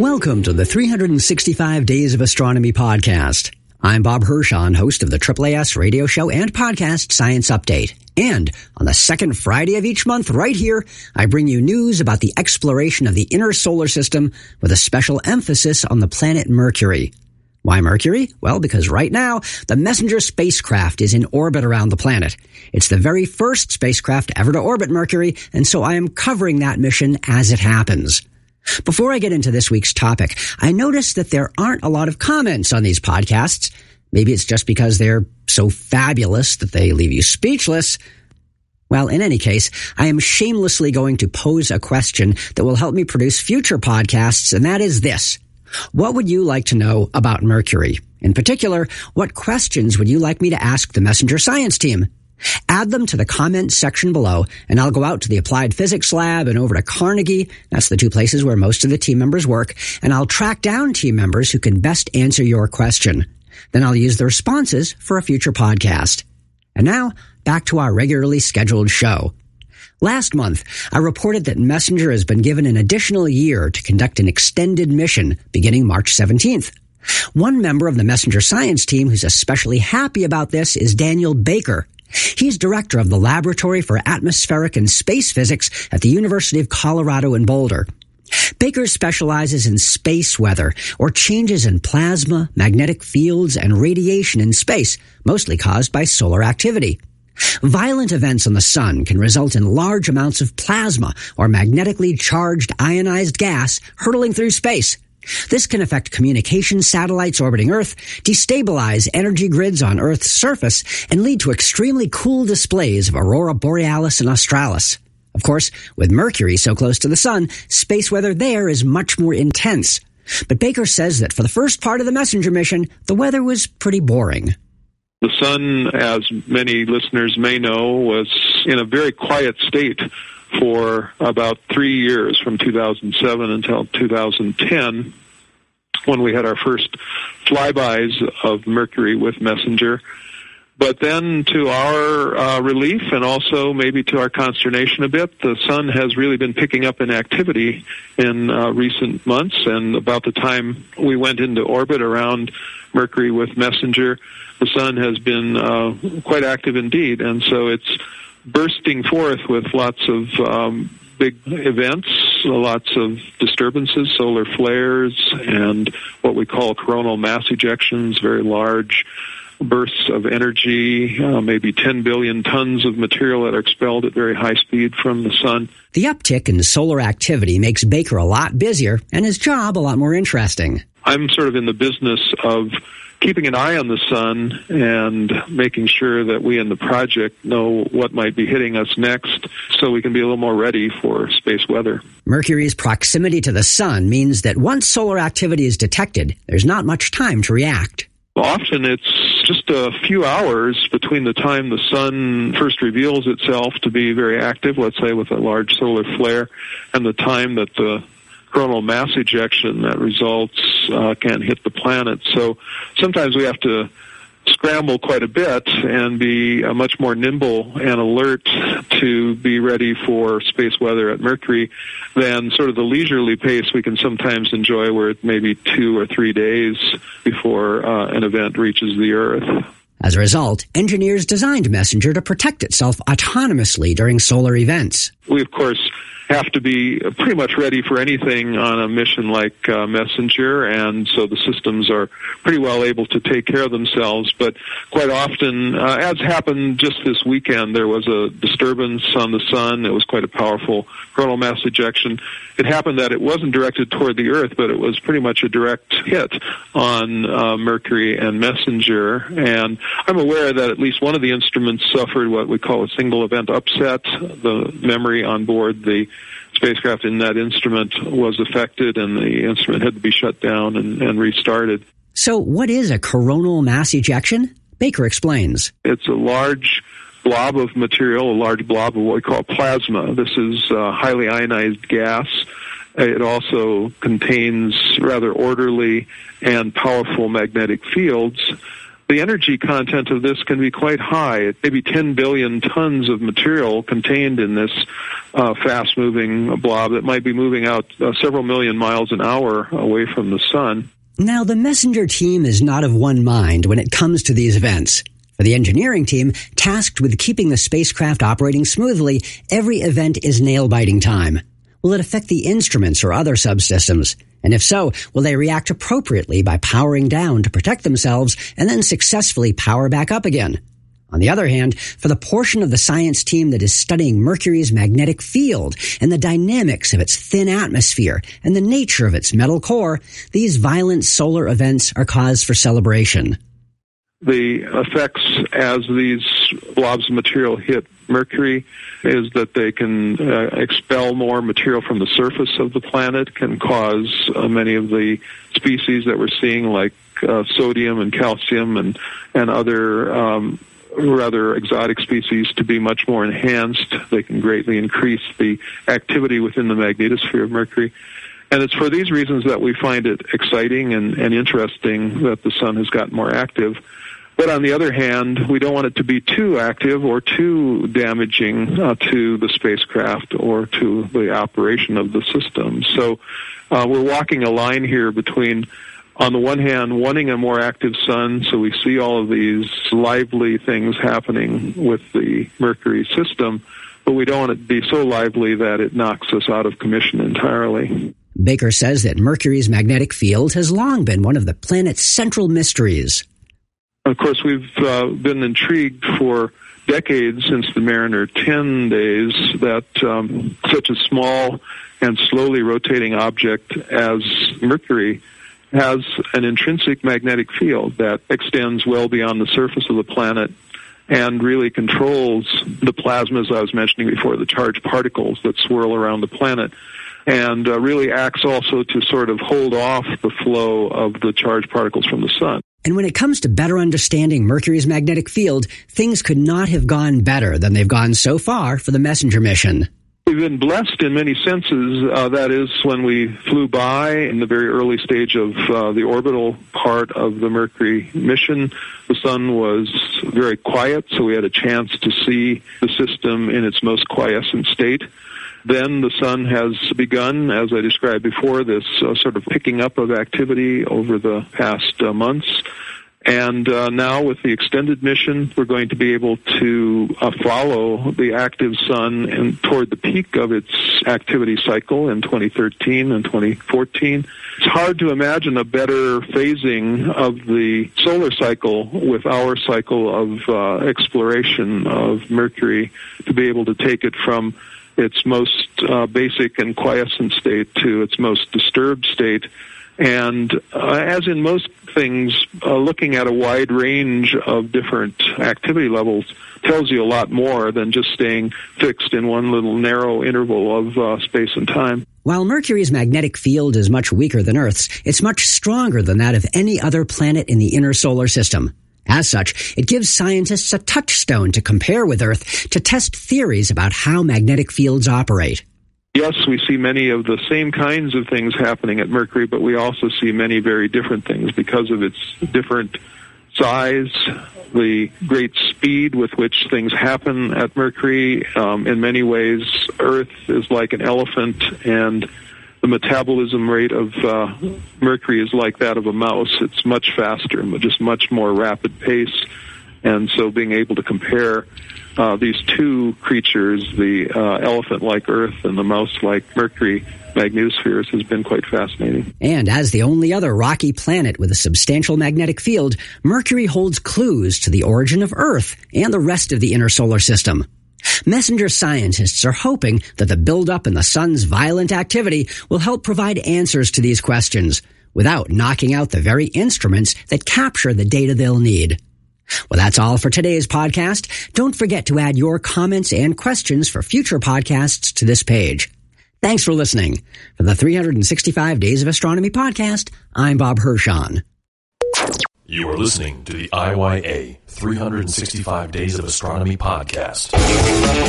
Welcome to the 365 Days of Astronomy podcast. I'm Bob Hirschon, host of the AAAS radio show and podcast Science Update. And on the second Friday of each month, right here, I bring you news about the exploration of the inner solar system with a special emphasis on the planet Mercury. Why Mercury? Well, because right now, the Messenger spacecraft is in orbit around the planet. It's the very first spacecraft ever to orbit Mercury, and so I am covering that mission as it happens. Before I get into this week's topic, I noticed that there aren't a lot of comments on these podcasts. Maybe it's just because they're so fabulous that they leave you speechless. Well, in any case, I am shamelessly going to pose a question that will help me produce future podcasts, and that is this. What would you like to know about Mercury? In particular, what questions would you like me to ask the Messenger Science team? Add them to the comments section below, and I'll go out to the Applied Physics Lab and over to Carnegie. That's the two places where most of the team members work, and I'll track down team members who can best answer your question. Then I'll use the responses for a future podcast. And now, back to our regularly scheduled show. Last month, I reported that Messenger has been given an additional year to conduct an extended mission beginning March 17th. One member of the Messenger Science team who's especially happy about this is Daniel Baker. He's director of the Laboratory for Atmospheric and Space Physics at the University of Colorado in Boulder. Baker specializes in space weather, or changes in plasma, magnetic fields, and radiation in space, mostly caused by solar activity. Violent events on the sun can result in large amounts of plasma, or magnetically charged ionized gas, hurtling through space. This can affect communication satellites orbiting Earth, destabilize energy grids on Earth's surface, and lead to extremely cool displays of aurora borealis and australis. Of course, with Mercury so close to the sun, space weather there is much more intense. But Baker says that for the first part of the Messenger mission, the weather was pretty boring. The sun, as many listeners may know, was in a very quiet state for about 3 years, from 2007 until 2010, when we had our first flybys of Mercury with Messenger. But then, to our relief and also maybe to our consternation a bit, the sun has really been picking up in activity in recent months, and about the time we went into orbit around Mercury with Messenger, the sun has been quite active indeed, and so it's bursting forth with lots of big events, lots of disturbances, solar flares, and what we call coronal mass ejections, very large bursts of energy, maybe 10 billion tons of material that are expelled at very high speed from the sun. The uptick in solar activity makes Baker a lot busier and his job a lot more interesting. I'm sort of in the business of keeping an eye on the sun and making sure that we in the project know what might be hitting us next so we can be a little more ready for space weather. Mercury's proximity to the sun means that once solar activity is detected, there's not much time to react. Often it's just a few hours between the time the sun first reveals itself to be very active, let's say with a large solar flare, and the time that the coronal mass ejection that results can hit the planet. So sometimes we have to scramble quite a bit and be much more nimble and alert to be ready for space weather at Mercury than sort of the leisurely pace we can sometimes enjoy, where it may be 2 or 3 days before an event reaches the Earth. As a result, engineers designed Messenger to protect itself autonomously during solar events. We, of course, have to be pretty much ready for anything on a mission like Messenger, and so the systems are pretty well able to take care of themselves. But quite often, as happened just this weekend, there was a disturbance on the sun. It was quite a powerful coronal mass ejection. It happened that it wasn't directed toward the Earth, but it was pretty much a direct hit on Mercury and Messenger. And I'm aware that at least one of the instruments suffered what we call a single event upset. The memory on board the spacecraft in that instrument was affected, and the instrument had to be shut down and restarted. So what is a coronal mass ejection? Baker explains. It's a large blob of material, a large blob of what we call plasma. This is highly ionized gas. It also contains rather orderly and powerful magnetic fields the energy content of this can be quite high. It may be 10 billion tons of material contained in this fast-moving blob that might be moving out several million miles an hour away from the sun. Now, the Messenger team is not of one mind when it comes to these events. For the engineering team, tasked with keeping the spacecraft operating smoothly, every event is nail-biting time. Will it affect the instruments or other subsystems? And if so, will they react appropriately by powering down to protect themselves and then successfully power back up again? On the other hand, for the portion of the science team that is studying Mercury's magnetic field and the dynamics of its thin atmosphere and the nature of its metal core, these violent solar events are cause for celebration. The effects as these blobs of material hit Mercury is that they can expel more material from the surface of the planet, can cause many of the species that we're seeing, like sodium and calcium and other rather exotic species, to be much more enhanced. They can greatly increase the activity within the magnetosphere of Mercury. And it's for these reasons that we find it exciting and interesting that the sun has gotten more active. But on the other hand, we don't want it to be too active or too damaging to the spacecraft or to the operation of the system. So we're walking a line here between, on the one hand, wanting a more active sun, so we see all of these lively things happening with the Mercury system, but we don't want it to be so lively that it knocks us out of commission entirely. Baker says that Mercury's magnetic field has long been one of the planet's central mysteries. Of course, we've been intrigued for decades, since the Mariner 10 days, that such a small and slowly rotating object as Mercury has an intrinsic magnetic field that extends well beyond the surface of the planet and really controls the plasmas I was mentioning before, the charged particles that swirl around the planet, and really acts also to sort of hold off the flow of the charged particles from the sun. And when it comes to better understanding Mercury's magnetic field, things could not have gone better than they've gone so far for the Messenger mission. We've been blessed in many senses. That is, when we flew by in the very early stage of the orbital part of the Mercury mission, the sun was very quiet, so we had a chance to see the system in its most quiescent state. Then the sun has begun, as I described before, this sort of picking up of activity over the past months. And now with the extended mission, we're going to be able to follow the active sun and toward the peak of its activity cycle in 2013 and 2014. It's hard to imagine a better phasing of the solar cycle with our cycle of exploration of Mercury, to be able to take it from its most basic and quiescent state to its most disturbed state. And as in most things, looking at a wide range of different activity levels tells you a lot more than just staying fixed in one little narrow interval of space and time. While Mercury's magnetic field is much weaker than Earth's, it's much stronger than that of any other planet in the inner solar system. As such, it gives scientists a touchstone to compare with Earth to test theories about how magnetic fields operate. Yes, we see many of the same kinds of things happening at Mercury, but we also see many very different things because of its different size, the great speed with which things happen at Mercury. In many ways, Earth is like an elephant, and the metabolism rate of Mercury is like that of a mouse. It's much faster, just much more rapid pace. And so being able to compare these two creatures, the elephant-like Earth and the mouse-like Mercury magnetospheres, has been quite fascinating. And as the only other rocky planet with a substantial magnetic field, Mercury holds clues to the origin of Earth and the rest of the inner solar system. Messenger scientists are hoping that the buildup in the sun's violent activity will help provide answers to these questions without knocking out the very instruments that capture the data they'll need. Well, that's all for today's podcast. Don't forget to add your comments and questions for future podcasts to this page. Thanks for listening. For the 365 Days of Astronomy podcast, I'm Bob Hirschon. You are listening to the IYA 365 Days of Astronomy podcast.